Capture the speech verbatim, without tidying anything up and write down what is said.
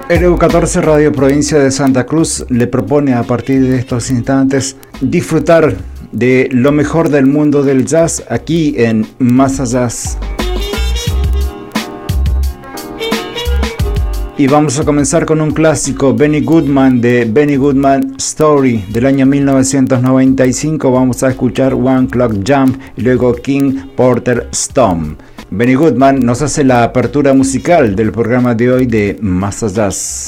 R U catorce Radio Provincia de Santa Cruz le propone a partir de estos instantes disfrutar de lo mejor del mundo del jazz aquí en Massa Jazz. Y vamos a comenzar con un clásico, Benny Goodman, de Benny Goodman Story del año mil novecientos noventa y cinco. Vamos a escuchar One Clock Jump y luego King Porter Stomp. Benny Goodman nos hace la apertura musical del programa de hoy de Massa Jazz.